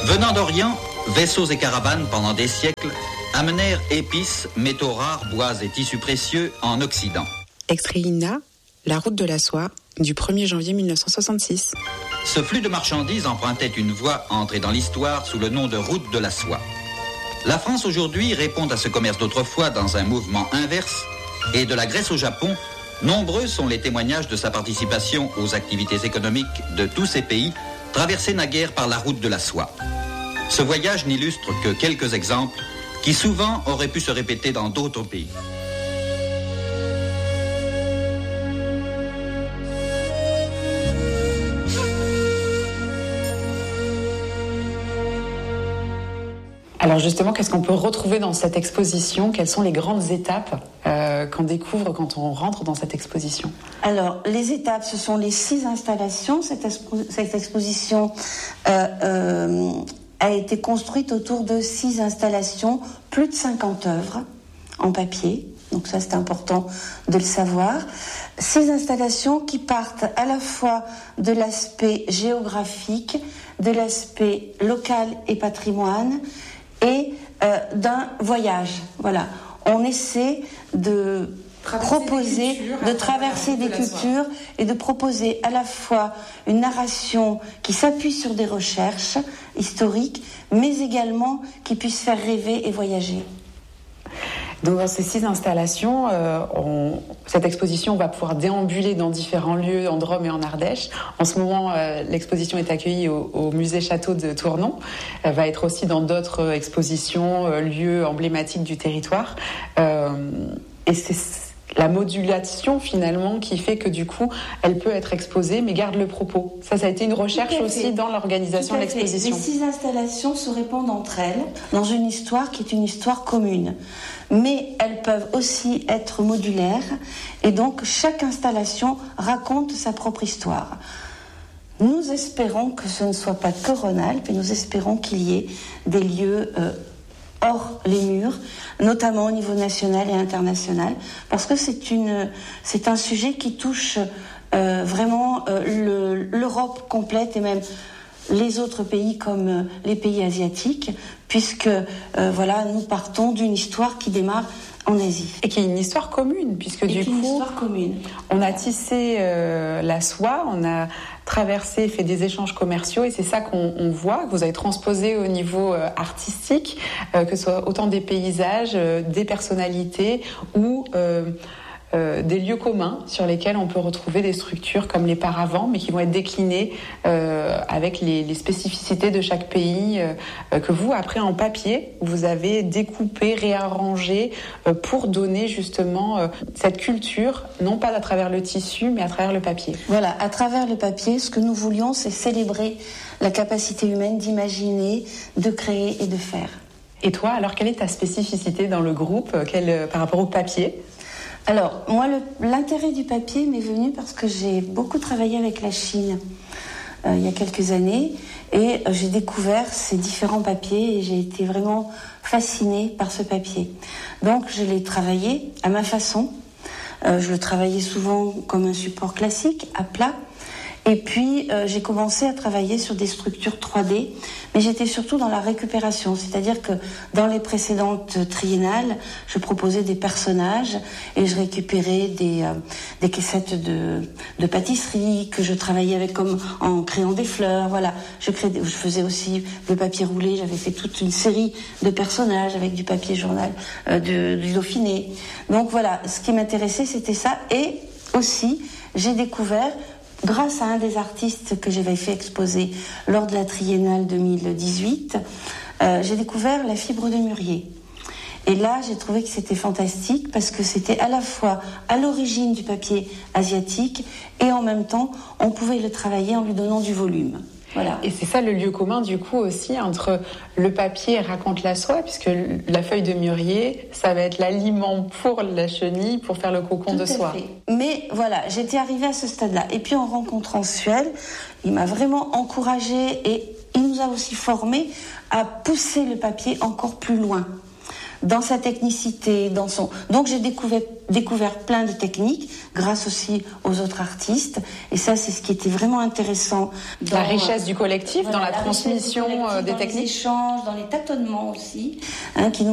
Venant d'Orient, vaisseaux et caravanes pendant des siècles amenèrent épices, métaux rares, bois et tissus précieux en Occident. Extrait INA, La route de la soie, du 1er janvier 1966. Ce flux de marchandises empruntait une voie entrée dans l'histoire sous le nom de route de la soie. La France aujourd'hui répond à ce commerce d'autrefois dans un mouvement inverse, et de la Grèce au Japon, nombreux sont les témoignages de sa participation aux activités économiques de tous ces pays, traversés naguère par la route de la soie. Ce voyage n'illustre que quelques exemples qui souvent auraient pu se répéter dans d'autres pays. Alors justement, qu'est-ce qu'on peut retrouver dans cette exposition ? Quelles sont les grandes étapes qu'on découvre quand on rentre dans cette exposition ? Alors, les étapes, ce sont les 6 installations. Cette exposition a été construite autour de 6 installations, plus de 50 œuvres en papier. Donc ça, c'est important de le savoir. 6 installations qui partent à la fois de l'aspect géographique, de l'aspect local et patrimoine, et d'un voyage. Voilà. On essaie de proposer, de traverser des cultures et de proposer à la fois une narration qui s'appuie sur des recherches historiques, mais également qui puisse faire rêver et voyager. Donc dans ces 6 installations, cette exposition, on va pouvoir déambuler dans différents lieux en Drôme et en Ardèche. En ce moment, l'exposition est accueillie au musée Château de Tournon. Elle va être aussi dans d'autres expositions, lieux emblématiques du territoire. Et c'est la modulation finalement qui fait que du coup, elle peut être exposée mais garde le propos. Ça a été une recherche aussi dans l'organisation de l'exposition. Les 6 installations se répondent entre elles dans une histoire qui est une histoire commune. Mais elles peuvent aussi être modulaires et donc chaque installation raconte sa propre histoire. Nous espérons que ce ne soit pas que Rhône-Alpes et nous espérons qu'il y ait des lieux hors les murs, notamment au niveau national et international, parce que c'est un sujet qui touche vraiment l'Europe complète et même les autres pays comme les pays asiatiques, puisque nous partons d'une histoire qui démarre en Asie. Et qui est une histoire commune, puisque du coup, on a tissé la soie, on a traversé, fait des échanges commerciaux, et c'est ça qu'on voit, que vous avez transposé au niveau artistique, que ce soit autant des paysages, des personnalités ou des lieux communs sur lesquels on peut retrouver des structures comme les paravents, mais qui vont être déclinées avec les spécificités de chaque pays, que vous, après en papier, vous avez découpé, réarrangé pour donner justement cette culture, non pas à travers le tissu, mais à travers le papier. Voilà, à travers le papier, ce que nous voulions, c'est célébrer la capacité humaine d'imaginer, de créer et de faire. Et toi, alors, quelle est ta spécificité dans le groupe par rapport au papier ? Alors, moi, l'intérêt du papier m'est venu parce que j'ai beaucoup travaillé avec la Chine il y a quelques années et j'ai découvert ces différents papiers et j'ai été vraiment fascinée par ce papier. Donc, je l'ai travaillé à ma façon. Je le travaillais souvent comme un support classique, à plat. Et puis, j'ai commencé à travailler sur des structures 3D, mais j'étais surtout dans la récupération. C'est-à-dire que dans les précédentes triennales, je proposais des personnages et je récupérais des caissettes de pâtisserie que je travaillais avec comme en créant des fleurs. Voilà, je faisais aussi le papier roulé. J'avais fait toute une série de personnages avec du papier journal, du Dauphiné. Donc voilà, ce qui m'intéressait, c'était ça. Et aussi, j'ai découvert, grâce à un des artistes que j'avais fait exposer lors de la triennale 2018, j'ai découvert la fibre de mûrier. Et là, j'ai trouvé que c'était fantastique parce que c'était à la fois à l'origine du papier asiatique et en même temps, on pouvait le travailler en lui donnant du volume. Voilà. Et c'est ça le lieu commun du coup aussi entre le papier et raconte la soie, puisque la feuille de mûrier, ça va être l'aliment pour la chenille, pour faire le cocon de soie. Tout à fait. Mais voilà, j'étais arrivée à ce stade-là. Et puis en rencontrant Suel, il m'a vraiment encouragée et il nous a aussi formés à pousser le papier encore plus loin. dans sa technicité, dans son. Donc j'ai découvert plein de techniques grâce aussi aux autres artistes. Et ça, c'est ce qui était vraiment intéressant. Dans la richesse du collectif, voilà, dans la transmission des techniques, dans les échanges, dans les tâtonnements aussi, qui nous